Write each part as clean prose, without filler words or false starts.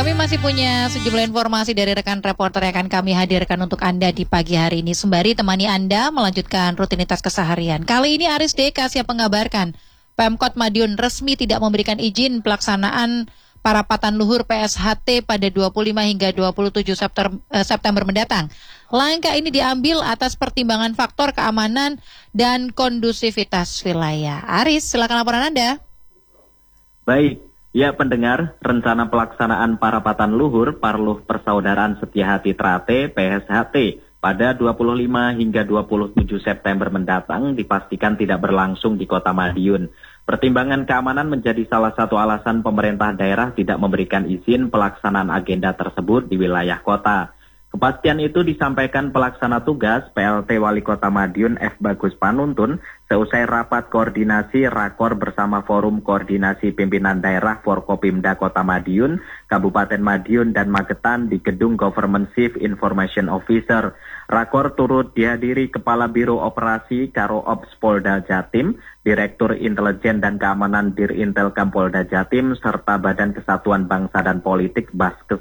Kami masih punya sejumlah informasi dari rekan reporter yang akan kami hadirkan untuk Anda di pagi hari ini. Sembari temani Anda melanjutkan rutinitas keseharian. Kali ini Aris Deka siap mengabarkan Pemkot Madiun resmi tidak memberikan izin pelaksanaan parapatan luhur PSHT pada 25 hingga 27 September mendatang. Langkah ini diambil atas pertimbangan faktor keamanan dan kondusivitas wilayah. Aris, silakan laporan Anda. Baik. Ya pendengar, rencana pelaksanaan parapatan luhur Parluh Persaudaraan Setia Hati Trate PSHT pada 25 hingga 27 September mendatang dipastikan tidak berlangsung di Kota Madiun. Pertimbangan keamanan menjadi salah satu alasan pemerintah daerah tidak memberikan izin pelaksanaan agenda tersebut di wilayah kota. Kepastian itu disampaikan pelaksana tugas PLT Wali Kota Madiun F. Bagus Panuntun seusai rapat koordinasi rakor bersama Forum Koordinasi Pimpinan Daerah Forkopimda Kota Madiun, Kabupaten Madiun dan Magetan di Gedung Government Chief Information Officer. Rakor turut dihadiri Kepala Biro Operasi Karo Ops Polda Jatim, Direktur Intelijen dan Keamanan Dirintelkam Polda Jatim, serta Badan Kesatuan Bangsa dan Politik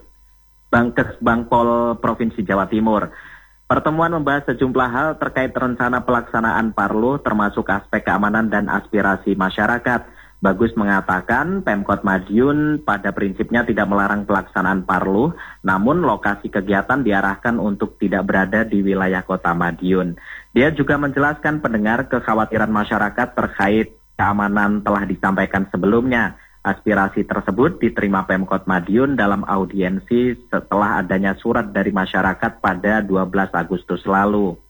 Bangpol Provinsi Jawa Timur. Pertemuan membahas sejumlah hal terkait rencana pelaksanaan Parluh termasuk aspek keamanan dan aspirasi masyarakat. Bagus mengatakan Pemkot Madiun pada prinsipnya tidak melarang pelaksanaan Parluh, namun lokasi kegiatan diarahkan untuk tidak berada di wilayah Kota Madiun. Dia juga menjelaskan pendengar kekhawatiran masyarakat terkait keamanan telah disampaikan sebelumnya. Aspirasi tersebut diterima Pemkot Madiun dalam audiensi setelah adanya surat dari masyarakat pada 12 Agustus lalu.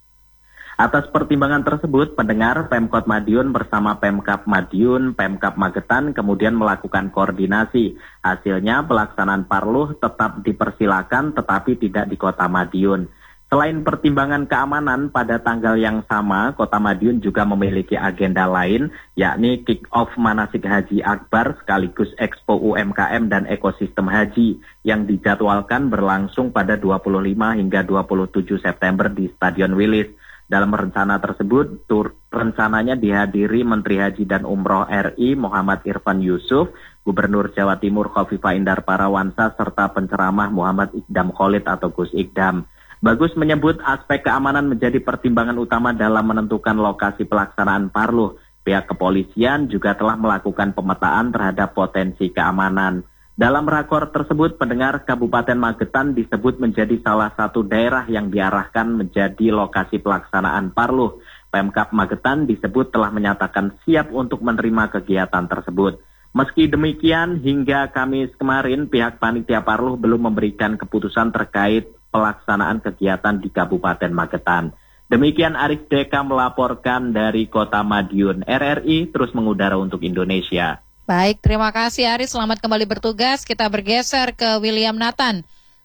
Atas pertimbangan tersebut, pendengar Pemkot Madiun bersama Pemkab Madiun, Pemkab Magetan kemudian melakukan koordinasi. Hasilnya pelaksanaan Parluh tetap dipersilakan tetapi tidak di Kota Madiun. Selain pertimbangan keamanan, pada tanggal yang sama, Kota Madiun juga memiliki agenda lain, yakni kick-off manasik haji akbar sekaligus Expo UMKM dan ekosistem haji yang dijadwalkan berlangsung pada 25 hingga 27 September di Stadion Wilis. Dalam rencana tersebut, rencananya dihadiri Menteri Haji dan Umroh RI Muhammad Irfan Yusuf, Gubernur Jawa Timur Khofifah Indar Parawansa, serta penceramah Muhammad Ikdam Khalid atau Gus Ikdam. Bagus menyebut aspek keamanan menjadi pertimbangan utama dalam menentukan lokasi pelaksanaan Parluh. Pihak kepolisian juga telah melakukan pemetaan terhadap potensi keamanan. Dalam rakor tersebut, pendengar Kabupaten Magetan disebut menjadi salah satu daerah yang diarahkan menjadi lokasi pelaksanaan Parluh. Pemkab Magetan disebut telah menyatakan siap untuk menerima kegiatan tersebut. Meski demikian, hingga Kamis kemarin pihak panitia Parluh belum memberikan keputusan terkait pelaksanaan kegiatan di Kabupaten Magetan. Demikian Aris Deka melaporkan dari Kota Madiun. RRI terus mengudara untuk Indonesia. Baik, terima kasih Aris. Selamat kembali bertugas. Kita bergeser ke William Nathan.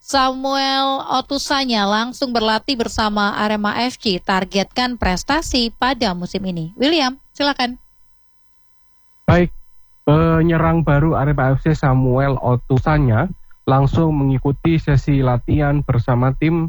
Samuel Otusanya langsung berlatih bersama Arema FC. Targetkan prestasi pada musim ini. William, silakan. Baik, penyerang baru Arema FC Samuel Otusanya langsung mengikuti sesi latihan bersama tim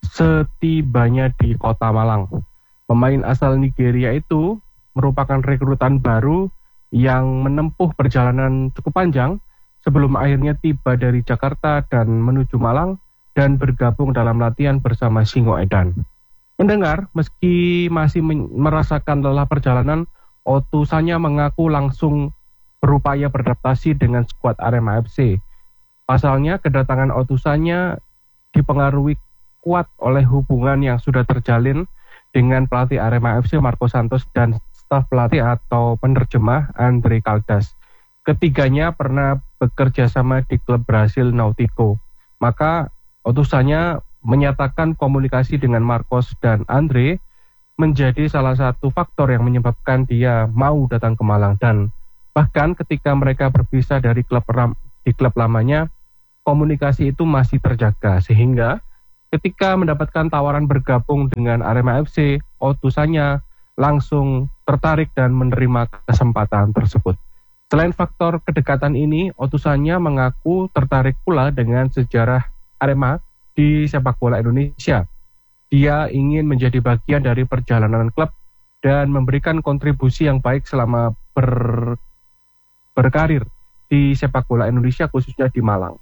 setibanya di Kota Malang. Pemain asal Nigeria itu merupakan rekrutan baru yang menempuh perjalanan cukup panjang sebelum akhirnya tiba dari Jakarta dan menuju Malang dan bergabung dalam latihan bersama Singoedan. Mendengar, meski masih merasakan lelah perjalanan, Otusanya mengaku langsung berupaya beradaptasi dengan skuad Arema FC. Pasalnya, kedatangan Otusanya dipengaruhi kuat oleh hubungan yang sudah terjalin dengan pelatih Arema FC Marco Santos dan staf pelatih atau penerjemah Andre Caldas. Ketiganya pernah bekerja sama di klub Brasil Nautico. Maka Otusanya menyatakan komunikasi dengan Marcos dan Andre menjadi salah satu faktor yang menyebabkan dia mau datang ke Malang. Dan bahkan ketika mereka berpisah dari klub lamanya, komunikasi itu masih terjaga, sehingga ketika mendapatkan tawaran bergabung dengan Arema FC, Otusanya langsung tertarik dan menerima kesempatan tersebut. Selain faktor kedekatan ini, Otusanya mengaku tertarik pula dengan sejarah Arema di sepak bola Indonesia. Dia ingin menjadi bagian dari perjalanan klub dan memberikan kontribusi yang baik selama berkarir di sepak bola Indonesia, khususnya di Malang.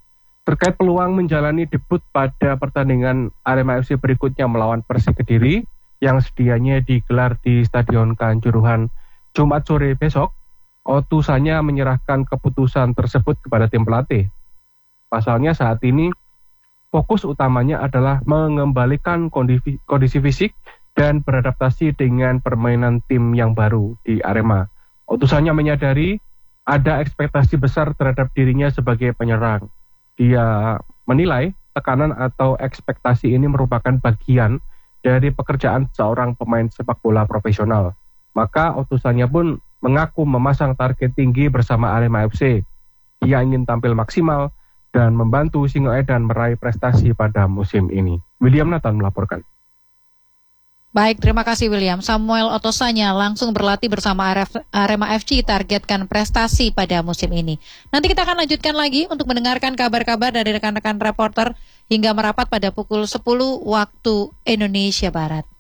Terkait peluang menjalani debut pada pertandingan Arema FC berikutnya melawan Persik Kediri yang sedianya digelar di Stadion Kanjuruhan Jumat sore besok, utusannya menyerahkan keputusan tersebut kepada tim pelatih. Pasalnya saat ini fokus utamanya adalah mengembalikan kondisi fisik dan beradaptasi dengan permainan tim yang baru di Arema. Utusannya menyadari ada ekspektasi besar terhadap dirinya sebagai penyerang. Dia menilai tekanan atau ekspektasi ini merupakan bagian dari pekerjaan seorang pemain sepak bola profesional. Maka utusannya pun mengaku memasang target tinggi bersama Arema FC. Dia ingin tampil maksimal dan membantu Singoedan meraih prestasi pada musim ini. William Nathan melaporkan. Baik, terima kasih William. Samuel Otosanya langsung berlatih bersama Arema FC targetkan prestasi pada musim ini. Nanti kita akan lanjutkan lagi untuk mendengarkan kabar-kabar dari rekan-rekan reporter hingga merapat pada pukul 10 waktu Indonesia Barat.